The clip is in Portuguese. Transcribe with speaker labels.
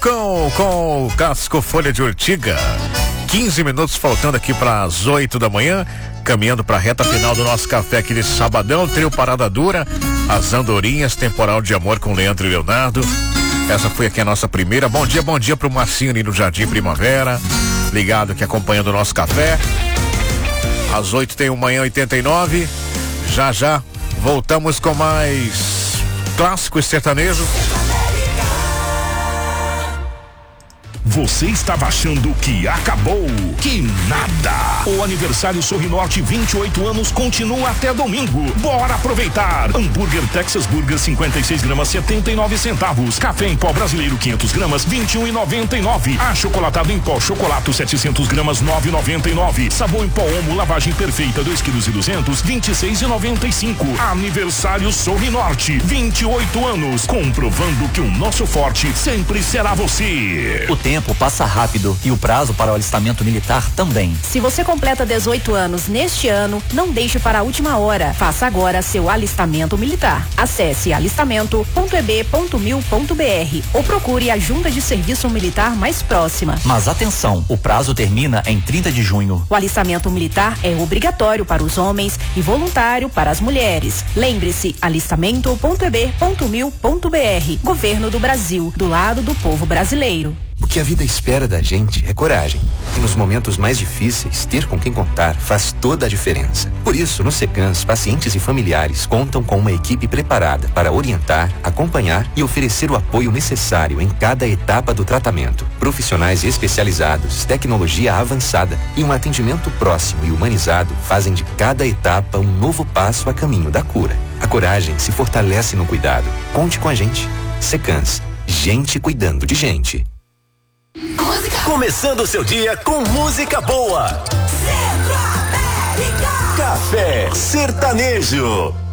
Speaker 1: Falcão com Casco Folha de Urtiga. 15 minutos faltando aqui para as 8 da manhã, caminhando para a reta final do nosso café aqui nesse sabadão, trio Parada Dura, As Andorinhas, Temporal de Amor com Leandro e Leonardo. Essa foi aqui a nossa primeira. Bom dia pro Marcinho ali no Jardim Primavera, ligado aqui acompanhando o nosso café. Às 8 tem o Manhã 89. Já voltamos com mais clássico e sertanejo.
Speaker 2: Você estava achando que acabou? Que nada! O aniversário Sorrinorte 28 anos continua até domingo. Bora aproveitar! Hambúrguer Texas Burger 56 gramas 79 centavos. Café em pó brasileiro 500 gramas 21,99. Achocolatado em pó Chocolato 700 gramas 9,99. Sabão em pó Omo lavagem perfeita 2 kg e 200 26,95. Aniversário Sorrinorte 28 anos, comprovando que o nosso forte sempre será você.
Speaker 3: O tempo passa rápido e o prazo para o alistamento militar também.
Speaker 4: Se você completa 18 anos neste ano, não deixe para a última hora. Faça agora seu alistamento militar. Acesse alistamento.eb.mil.br ou procure a junta de serviço militar mais próxima.
Speaker 3: Mas atenção, o prazo termina em 30 de junho.
Speaker 4: O alistamento militar é obrigatório para os homens e voluntário para as mulheres. Lembre-se, alistamento.eb.mil.br. Governo do Brasil, do lado do povo brasileiro.
Speaker 5: O que a vida espera da gente é coragem. E nos momentos mais difíceis, ter com quem contar faz toda a diferença. Por isso, no Secans, pacientes e familiares contam com uma equipe preparada para orientar, acompanhar e oferecer o apoio necessário em cada etapa do tratamento. Profissionais especializados, tecnologia avançada e um atendimento próximo e humanizado fazem de cada etapa um novo passo a caminho da cura. A coragem se fortalece no cuidado. Conte com a gente. Secans, gente cuidando de gente.
Speaker 6: Começando o seu dia com música boa. Centro América. Café Sertanejo.